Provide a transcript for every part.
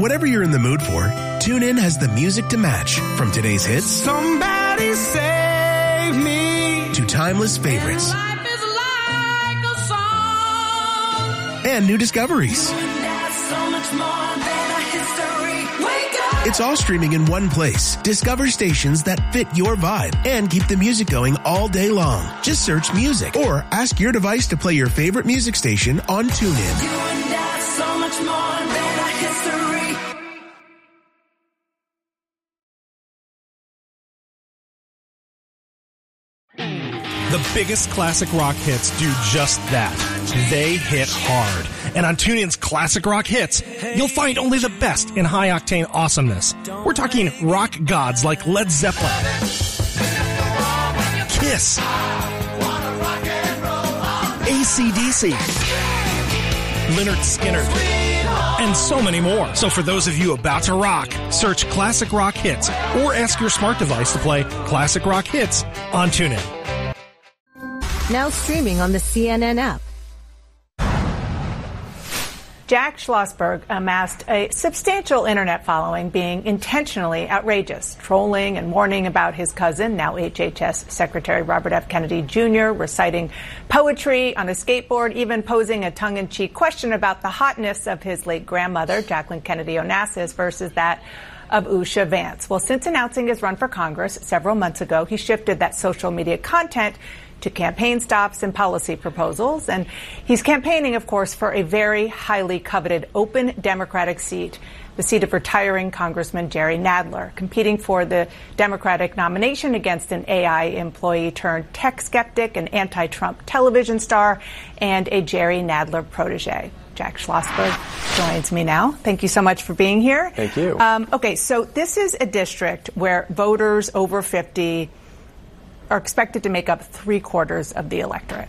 Whatever you're in the mood for, TuneIn has the music to match. From today's hits, Somebody Save Me, to timeless favorites. Life is like a song. And new discoveries. So much more than a history. Wake up. It's all streaming in one place. Discover stations that fit your vibe and keep the music going all day long. Just search music or ask your device to play your favorite music station on TuneIn. You and I, so much more than a history. The biggest classic rock hits do just that. They hit hard. And on TuneIn's Classic Rock Hits, you'll find only the best in high-octane awesomeness. We're talking rock gods like Led Zeppelin, Kiss, AC/DC, Lynyrd Skynyrd, and so many more. So for those of you about to rock, search Classic Rock Hits or ask your smart device to play Classic Rock Hits on TuneIn. Now streaming on the CNN app. Jack Schlossberg amassed a substantial internet following, being intentionally outrageous, trolling and warning about his cousin, now HHS Secretary Robert F. Kennedy Jr., reciting poetry on a skateboard, even posing a tongue-in-cheek question about the hotness of his late grandmother, Jacqueline Kennedy Onassis, versus that of Usha Vance. Well, since announcing his run for Congress several months ago, he shifted that social media content to campaign stops and policy proposals. And he's campaigning, of course, for a very highly coveted open Democratic seat, the seat of retiring Congressman Jerry Nadler, competing for the Democratic nomination against an AI employee turned tech skeptic, an anti-Trump television star, and a Jerry Nadler protege. Jack Schlossberg joins me now. Thank you so much for being here. Thank you. Okay, so this is a district where voters over 50 are expected to make up 3/4 of the electorate.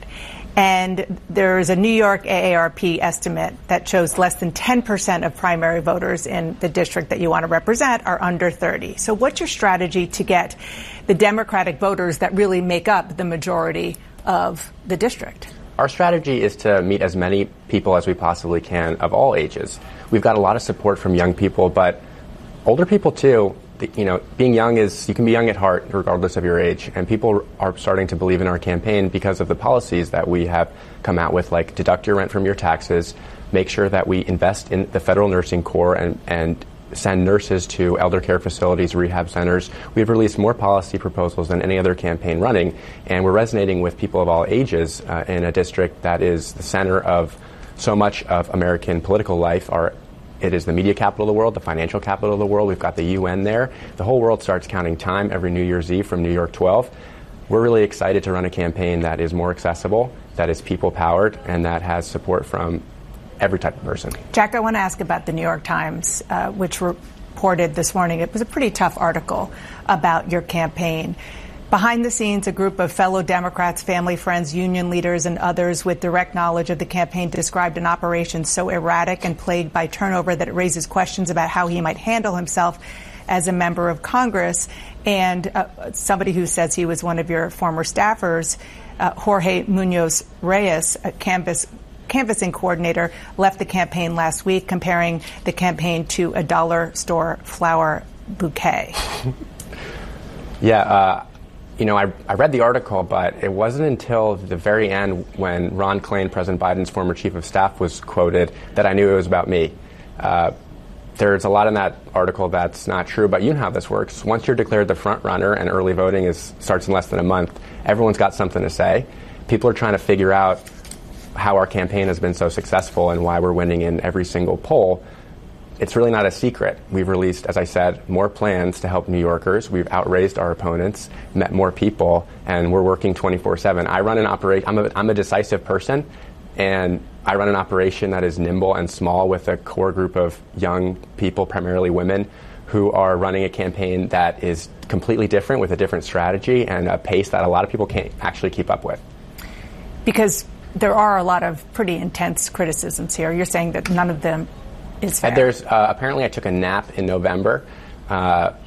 And there's a New York AARP estimate that shows less than 10% of primary voters in the district that you want to represent are under 30. So what's your strategy to get the Democratic voters that really make up the majority of the district? Our strategy is to meet as many people as we possibly can of all ages. We've got a lot of support from young people, but older people too. Being young you can be young at heart regardless of your age, and people are starting to believe in our campaign because of the policies that we have come out with, like deduct your rent from your taxes, make sure that we invest in the federal nursing corps and send nurses to elder care facilities, rehab centers. We've released more policy proposals than any other campaign running, and we're resonating with people of all ages in a district that is the center of so much of American political life. It is the media capital of the world, the financial capital of the world. We've got the UN there. The whole world starts counting time every New Year's Eve from New York 12. We're really excited to run a campaign that is more accessible, that is people-powered, and that has support from every type of person. Jack, I want to ask about the New York Times, which reported this morning. It was a pretty tough article about your campaign. Behind the scenes, a group of fellow Democrats, family, friends, union leaders, and others with direct knowledge of the campaign described an operation so erratic and plagued by turnover that it raises questions about how he might handle himself as a member of Congress. And somebody who says he was one of your former staffers, Jorge Munoz Reyes, a canvassing coordinator, left the campaign last week, comparing the campaign to a dollar store flower bouquet. Yeah, I read the article, but it wasn't until the very end when Ron Klain, President Biden's former chief of staff, was quoted that I knew it was about me. There's a lot in that article that's not true, but you know how this works. Once you're declared the front runner and early voting starts in less than a month, everyone's got something to say. People are trying to figure out how our campaign has been so successful and why we're winning in every single poll. It's really not a secret. We've released, as I said, more plans to help New Yorkers. We've outraised our opponents, met more people, and we're working 24/7. I run an operation. I'm a decisive person, and I run an operation that is nimble and small with a core group of young people, primarily women, who are running a campaign that is completely different with a different strategy and a pace that a lot of people can't actually keep up with. Because there are a lot of pretty intense criticisms here. You're saying that none of them is fair. There's apparently I took a nap in November, and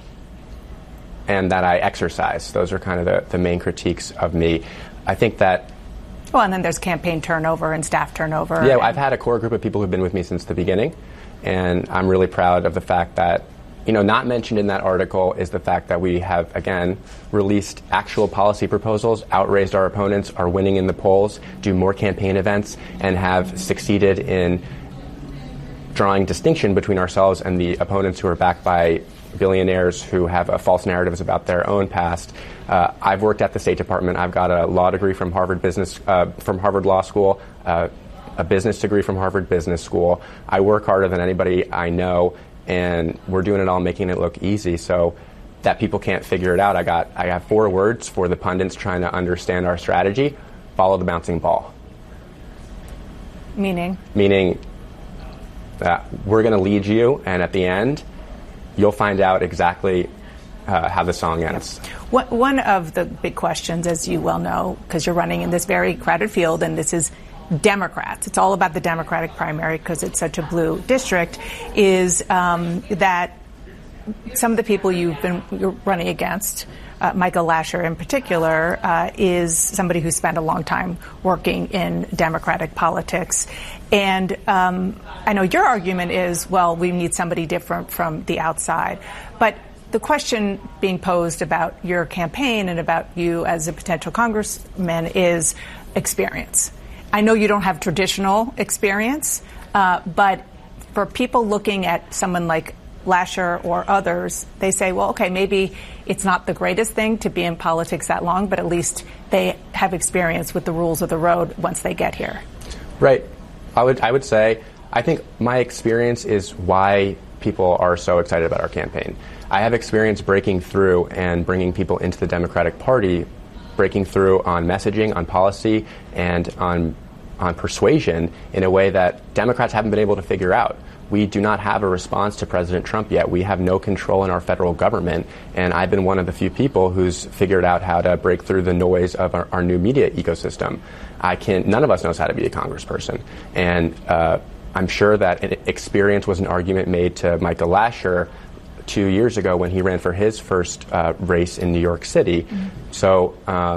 that I exercised. Those are kind of the main critiques of me. I think that Well, and then there's campaign turnover and staff turnover. Yeah, I've had a core group of people who've been with me since the beginning, and I'm really proud of the fact that, not mentioned in that article is the fact that we have, again, released actual policy proposals, outraised our opponents, are winning in the polls, do more campaign events, and have succeeded in drawing distinction between ourselves and the opponents who are backed by billionaires who have false narratives about their own past. I've worked at the State Department. I've got a law degree from Harvard Law School, a business degree from Harvard Business School. I work harder than anybody I know, and we're doing it all making it look easy so that people can't figure it out. I have 4 words for the pundits trying to understand our strategy: follow the bouncing ball. Meaning that we're going to lead you, and at the end, you'll find out exactly how the song ends. One of the big questions, as you well know, because you're running in this very crowded field, and this is Democrats. It's all about the Democratic primary because it's such a blue district, is that some of the people you're running against, Michael Lasher in particular, is somebody who spent a long time working in Democratic politics. And I know your argument is, well, we need somebody different from the outside. But the question being posed about your campaign and about you as a potential congressman is experience. I know you don't have traditional experience, but for people looking at someone like Lasher or others, they say, well, okay, maybe it's not the greatest thing to be in politics that long, but at least they have experience with the rules of the road once they get here. Right. I would say, I think my experience is why people are so excited about our campaign. I have experience breaking through and bringing people into the Democratic Party, breaking through on messaging, on policy, and on persuasion in a way that Democrats haven't been able to figure out. We do not have a response to President Trump yet. We have no control in our federal government, and I've been one of the few people who's figured out how to break through the noise of our new media ecosystem. None of us knows how to be a congressperson, and I'm sure that experience was an argument made to Michael Lasher 2 years ago when he ran for his first race in New York City. Mm-hmm. So,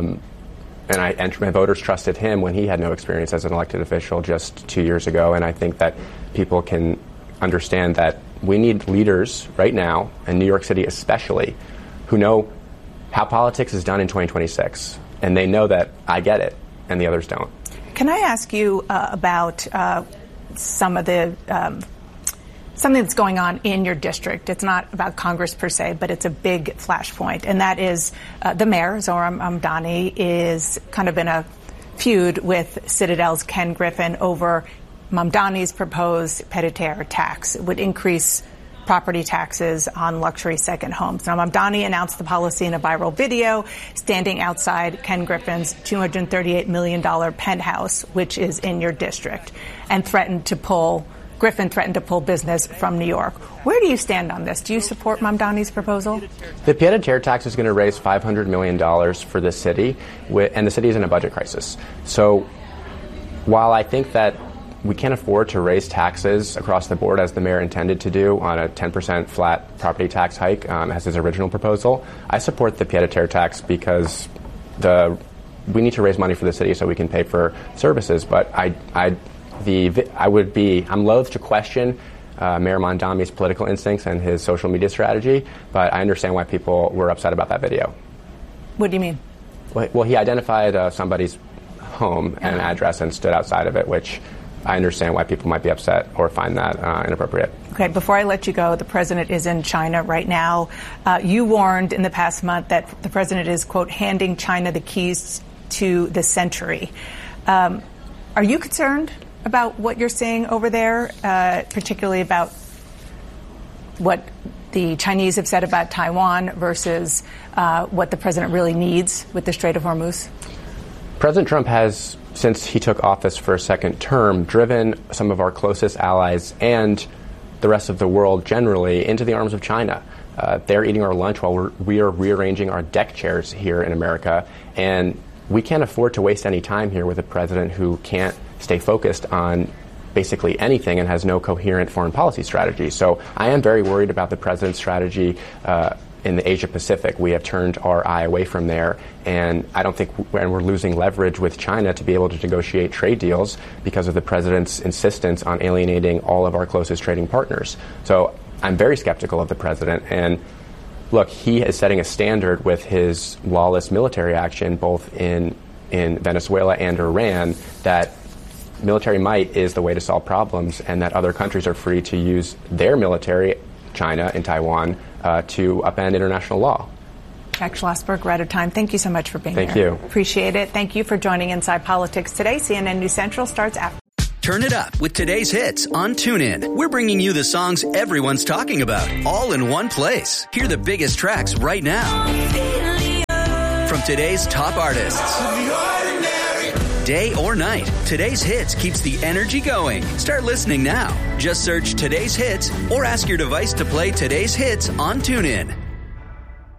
and my voters trusted him when he had no experience as an elected official just 2 years ago, and I think that people can understand that we need leaders right now, in New York City especially, who know how politics is done in 2026. And they know that I get it, and the others don't. Can I ask you about something that's going on in your district? It's not about Congress per se, but it's a big flashpoint. And that is the mayor, Zohran Mamdani, is kind of in a feud with Citadel's Ken Griffin over Mamdani's proposed pied-à-terre tax. It would increase property taxes on luxury second homes. Now, Mamdani announced the policy in a viral video standing outside Ken Griffin's $238 million penthouse, which is in your district, and Griffin threatened to pull business from New York. Where do you stand on this? Do you support Mamdani's proposal? The pied-à-terre tax is going to raise $500 million for the city, and the city is in a budget crisis. So while I think that we can't afford to raise taxes across the board, as the mayor intended to do, on a 10% flat property tax hike, as his original proposal, I support the pied-à-terre tax because we need to raise money for the city so we can pay for services. But I'm loath to question Mayor Mamdani's political instincts and his social media strategy, but I understand why people were upset about that video. What do you mean? Well, he identified somebody's home and address and stood outside of it, which I understand why people might be upset or find that inappropriate. Okay, before I let you go, the president is in China right now. You warned in the past month that the president is, quote, handing China the keys to the century. Are you concerned about what you're seeing over there, particularly about what the Chinese have said about Taiwan versus what the president really needs with the Strait of Hormuz? President Trump has, since he took office for a second term, driven some of our closest allies and the rest of the world generally into the arms of China. They're eating our lunch while we are rearranging our deck chairs here in America, and we can't afford to waste any time here with a president who can't stay focused on basically anything and has no coherent foreign policy strategy. So I am very worried about the president's strategy in the Asia Pacific. We have turned our eye away from there, and I don't think we're losing leverage with China to be able to negotiate trade deals because of the president's insistence on alienating all of our closest trading partners. So I'm very skeptical of the president, and look, he is setting a standard with his lawless military action both in Venezuela and Iran that military might is the way to solve problems, and that other countries are free to use their military, China and Taiwan, to upend international law. Jack Schlossberg, we're out of time. Thank you so much for being here. Thank you. Appreciate it. Thank you for joining Inside Politics today. CNN News Central starts after. Turn it up with today's hits on TuneIn. We're bringing you the songs everyone's talking about, all in one place. Hear the biggest tracks right now from today's top artists. Day or night, today's hits keeps the energy going. Start listening now. Just search today's hits or ask your device to play today's hits on TuneIn.